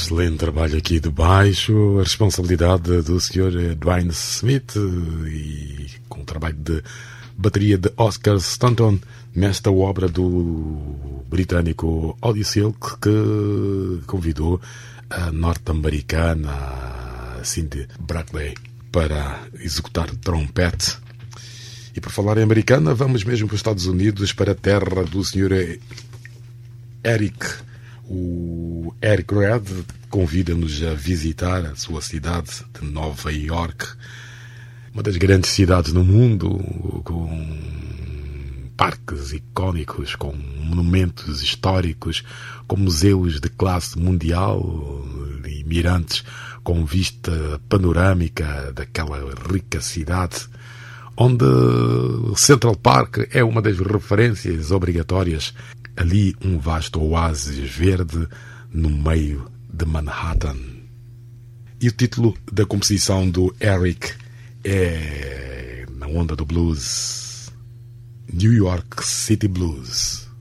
Excelente trabalho aqui de baixo, a responsabilidade do Sr. Dwayne Smith e com o trabalho de bateria de Oscar Stanton nesta obra do britânico Audie Silk, que convidou a norte-americana Cindy Brackley para executar trompete. E por falar em americana, vamos mesmo para os Estados Unidos, para a terra do Sr. Eric. O Eric Red convida-nos a visitar a sua cidade de Nova York, uma das grandes cidades no mundo, com parques icónicos, com monumentos históricos, com museus de classe mundial e mirantes com vista panorâmica daquela rica cidade, onde Central Park é uma das referências obrigatórias. Ali um vasto oásis verde no meio de Manhattan. E o título da composição do Eric é, na onda do blues, New York City Blues.